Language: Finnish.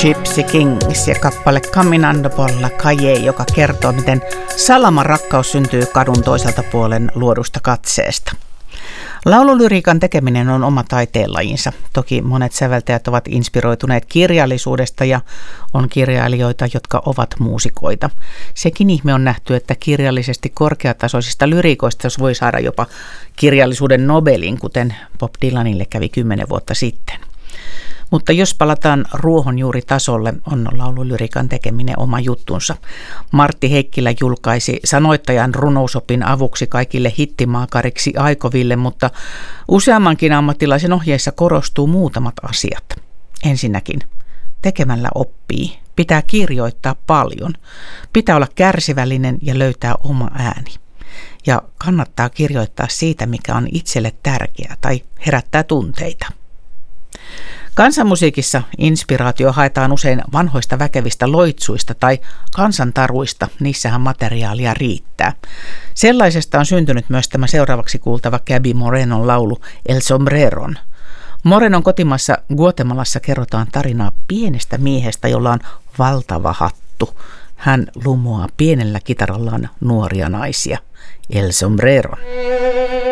Gypsy Kings ja kappale Caminando por la calle, joka kertoo, miten salaman rakkaus syntyy kadun toiselta puolen luodusta katseesta. Laululyriikan tekeminen on oma taiteenlajinsa. Toki monet säveltäjät ovat inspiroituneet kirjallisuudesta ja on kirjailijoita, jotka ovat muusikoita. Sekin ihme on nähty, että kirjallisesti korkeatasoisista lyriikoista voi saada jopa kirjallisuuden Nobelin, kuten Bob Dylanille kävi 10 vuotta sitten. Mutta jos palataan ruohonjuuritasolle, on laululyriikan tekeminen oma juttunsa. Martti Heikkilä julkaisi sanoittajan runousopin avuksi kaikille hittimaakariksi aikoville, mutta useammankin ammattilaisen ohjeissa korostuu muutamat asiat. Ensinnäkin, tekemällä oppii. Pitää kirjoittaa paljon. Pitää olla kärsivällinen ja löytää oma ääni. Ja kannattaa kirjoittaa siitä, mikä on itselle tärkeää tai herättää tunteita. Kansanmusiikissa inspiraatio haetaan usein vanhoista väkevistä loitsuista tai kansantaruista, niissähän materiaalia riittää. Sellaisesta on syntynyt myös tämä seuraavaksi kuultava Gaby Morenon laulu El Sombreron. Morenon kotimaassa Guatemalassa kerrotaan tarinaa pienestä miehestä, jolla on valtava hattu. Hän lumoaa pienellä kitarallaan nuoria naisia. El Sombreron.